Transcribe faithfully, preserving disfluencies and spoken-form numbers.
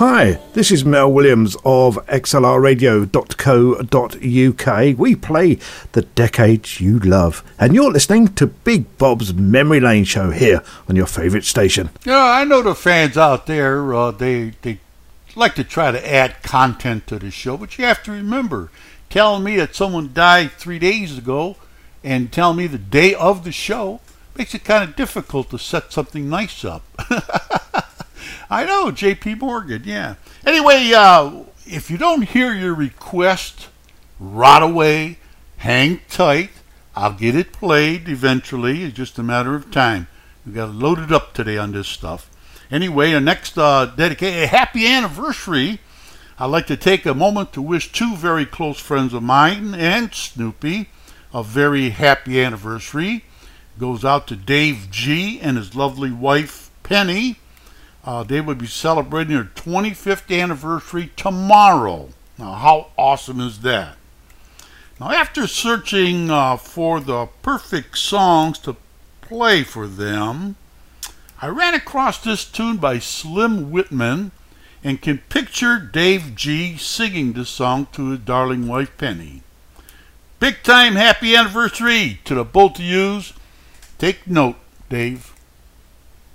Hi, this is Mel Williams of x l r radio dot co dot u k. We play the decades you love, and you're listening to Big Bob's Memory Lane show here on your favourite station. Yeah, I know the fans out there, uh, they, they like to try to add content to the show, but you have to remember, telling me that someone died three days ago and telling me the day of the show makes it kind of difficult to set something nice up. I know, J P Morgan, yeah. Anyway, uh, if you don't hear your request right away, hang tight. I'll get it played eventually. It's just a matter of time. We've got to load it up today on this stuff. Anyway, the next uh, dedicated happy anniversary. I'd like to take a moment to wish two very close friends of mine and Snoopy a very happy anniversary. It goes out to Dave G. and his lovely wife, Penny. Uh, they would be celebrating their twenty-fifth anniversary tomorrow. Now, how awesome is that? Now, after searching uh, for the perfect songs to play for them, I ran across this tune by Slim Whitman and can picture Dave G. singing this song to his darling wife, Penny. Big time happy anniversary to the both of yous. Take note, Dave.